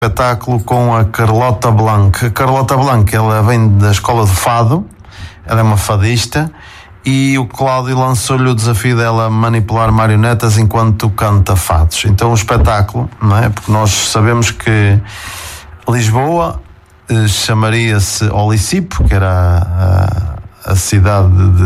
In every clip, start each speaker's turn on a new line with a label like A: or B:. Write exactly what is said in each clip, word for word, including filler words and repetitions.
A: Espetáculo com a Carlota Blanc. A Carlota Blanc, ela vem da escola de fado, ela é uma fadista, e o Cláudio lançou-lhe o desafio dela manipular marionetas enquanto canta fados. Então o espetáculo, não é? Porque nós sabemos que Lisboa eh, chamaria-se Olicipo, que era a, a, a cidade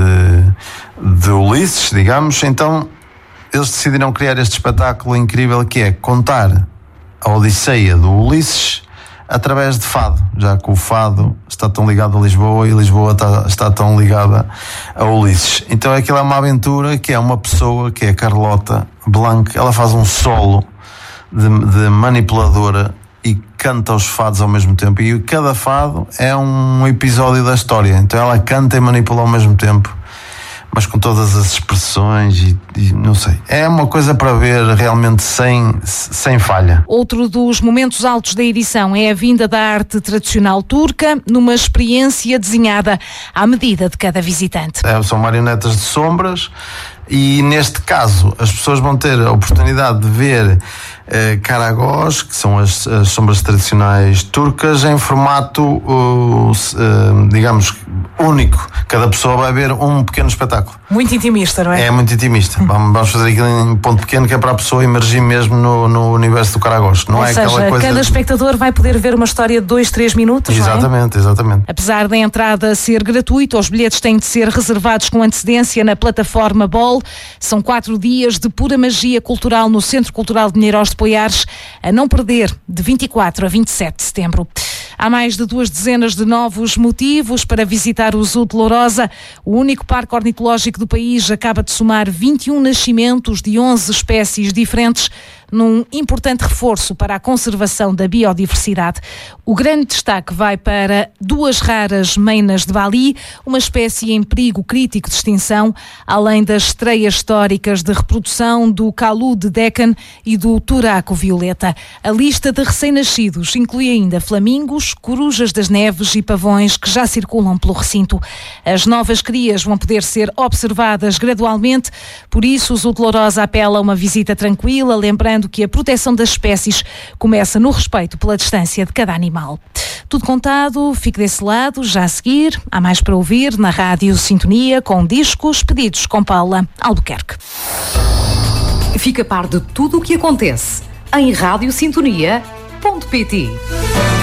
A: de, de Ulisses, digamos. Então eles decidiram criar este espetáculo incrível, que é contar a Odisseia do Ulisses através de fado, já que o fado está tão ligado a Lisboa e Lisboa está, está tão ligada a Ulisses. Então aquilo é uma aventura que é uma pessoa, que é a Carlota Blanc, ela faz um solo de, de manipuladora e canta os fados ao mesmo tempo, e cada fado é um episódio da história. Então ela canta e manipula ao mesmo tempo, mas com todas as expressões e, e não sei. É uma coisa para ver realmente sem, sem falha.
B: Outro dos momentos altos da edição é a vinda da arte tradicional turca, numa experiência desenhada à medida de cada visitante.
A: É, são marionetas de sombras, e neste caso as pessoas vão ter a oportunidade de ver eh, caragós, que são as, as sombras tradicionais turcas, em formato, uh, uh, digamos, único. Cada pessoa vai ver um pequeno espetáculo.
B: Muito intimista, não é?
A: É muito intimista. Vamos, vamos fazer aquilo em ponto pequeno, que é para a pessoa emergir mesmo no, no universo do caragós. Não
B: Ou
A: é
B: seja,
A: aquela coisa
B: cada
A: de...
B: espectador vai poder ver uma história de dois, três minutos,
A: Exatamente,
B: não é?
A: exatamente.
B: Apesar da entrada ser gratuita, os bilhetes têm de ser reservados com antecedência na plataforma Bol. São quatro dias de pura magia cultural no Centro Cultural de Pinheiros de Poiares, a não perder, de vinte e quatro a vinte e sete de setembro. Há mais de duas dezenas de novos motivos para visitar o Zoo de Lourosa. O único parque ornitológico do país acaba de somar vinte e um nascimentos de onze espécies diferentes, num importante reforço para a conservação da biodiversidade. O grande destaque vai para duas raras meinas de Bali, uma espécie em perigo crítico de extinção, além das estreias históricas de reprodução do calu de Deccan e do turaco violeta. A lista de recém-nascidos inclui ainda flamingos, corujas das neves e pavões que já circulam pelo recinto. As novas crias vão poder ser observadas gradualmente, por isso o Zoo de Lourosa apela a uma visita tranquila, lembrando que a proteção das espécies começa no respeito pela distância de cada animal. Tudo contado, fique desse lado, já a seguir. Há mais para ouvir na Rádio Sintonia, com discos pedidos com Paula Albuquerque.
C: Fica a par de tudo o que acontece em rádio sintonia ponto pt.